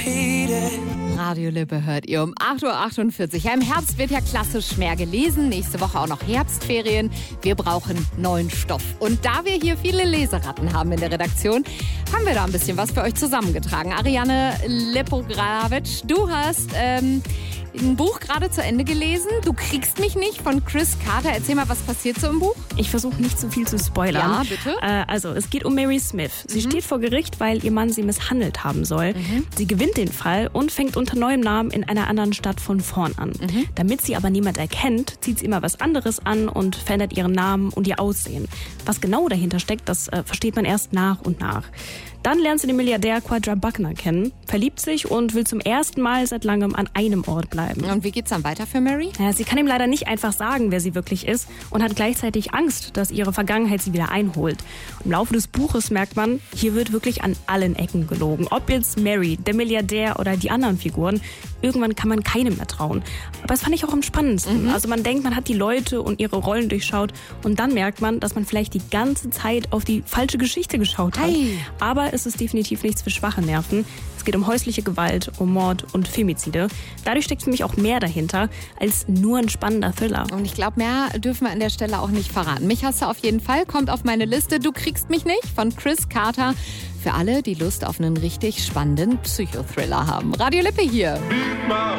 Radio Lippe hört ihr um 8.48 Uhr. Ja, im Herbst wird ja klassisch mehr gelesen. Nächste Woche auch noch Herbstferien. Wir brauchen neuen Stoff. Und da wir hier viele Leseratten haben in der Redaktion, haben wir da ein bisschen was für euch zusammengetragen. Ariane Lepogravic, du hast ein Buch gerade zu Ende gelesen. Du kriegst mich nicht von Chris Carter. Erzähl mal, was passiert so im Buch? Ich versuche nicht zu viel zu spoilern. Ja, bitte. Also, es geht um Mary Smith. Sie steht vor Gericht, weil ihr Mann sie misshandelt haben soll. Sie gewinnt den Fall und fängt unter neuem Namen in einer anderen Stadt von vorn an. Damit sie aber niemand erkennt, zieht sie immer was anderes an und verändert ihren Namen und ihr Aussehen. Was genau dahinter steckt, das versteht man erst nach und nach. Dann lernt sie den Milliardär Quadra Buckner kennen, verliebt sich und will zum ersten Mal seit langem an einem Ort bleiben. Und wie geht's dann weiter für Mary? Ja, sie kann ihm leider nicht einfach sagen, wer sie wirklich ist und hat gleichzeitig Angst, dass ihre Vergangenheit sie wieder einholt. Im Laufe des Buches merkt man, hier wird wirklich an allen Ecken gelogen. Ob jetzt Mary, der Milliardär oder die anderen Figuren, irgendwann kann man keinem mehr trauen. Aber das fand ich auch am spannendsten. Also man denkt, man hat die Leute und ihre Rollen durchschaut und dann merkt man, dass man vielleicht die ganze Zeit auf die falsche Geschichte geschaut hat. Hey. Aber es ist definitiv nichts für schwache Nerven. Es geht um häusliche Gewalt, um Mord und Femizide. Dadurch steckt für mich auch mehr dahinter als nur ein spannender Thriller. Und ich glaube, mehr dürfen wir an der Stelle auch nicht verraten. Mich hast du auf jeden Fall, kommt auf meine Liste. Du kriegst mich nicht von Chris Carter. Für alle, die Lust auf einen richtig spannenden Psychothriller haben. Radio Lippe hier.